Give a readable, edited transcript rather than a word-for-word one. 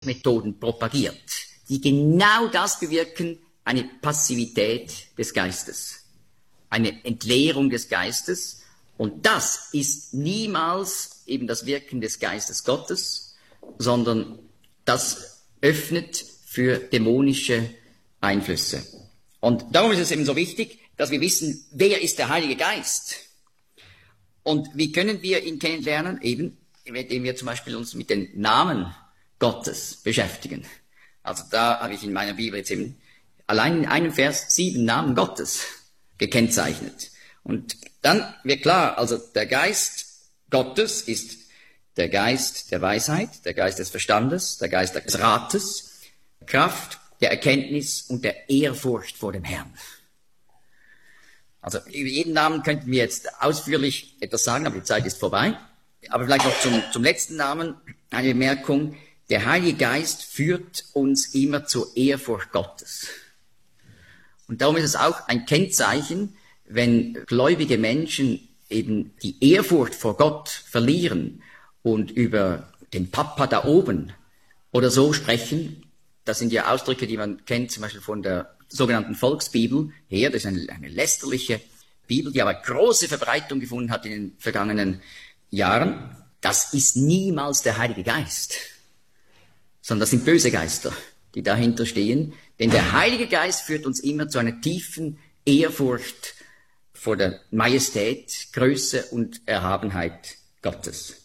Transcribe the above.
Denkmethoden propagiert, die genau das bewirken, eine Passivität des Geistes, eine Entleerung des Geistes. Und das ist niemals eben das Wirken des Geistes Gottes, sondern das öffnet für dämonische Einflüsse. Und darum ist es eben so wichtig, dass wir wissen, wer ist der Heilige Geist? Und wie können wir ihn kennenlernen? Eben, indem wir zum Beispiel uns mit den Namen Gottes beschäftigen. Also da habe ich in meiner Bibel jetzt eben allein in einem Vers 7 Namen Gottes gekennzeichnet. Und dann wird klar, also der Geist Gottes ist der Geist der Weisheit, der Geist des Verstandes, der Geist des Rates, Kraft, der Erkenntnis und der Ehrfurcht vor dem Herrn. Also über jeden Namen könnten wir jetzt ausführlich etwas sagen, aber die Zeit ist vorbei. Aber vielleicht noch zum letzten Namen eine Bemerkung. Der Heilige Geist führt uns immer zur Ehrfurcht Gottes. Und darum ist es auch ein Kennzeichen, wenn gläubige Menschen eben die Ehrfurcht vor Gott verlieren und über den Papa da oben oder so sprechen. Das sind ja Ausdrücke, die man kennt, zum Beispiel von der sogenannten Volksbibel her. Das ist eine lästerliche Bibel, die aber große Verbreitung gefunden hat in den vergangenen Jahren. Das ist niemals der Heilige Geist, sondern das sind böse Geister, die dahinter stehen. Denn der Heilige Geist führt uns immer zu einer tiefen Ehrfurcht vor der Majestät, Größe und Erhabenheit Gottes.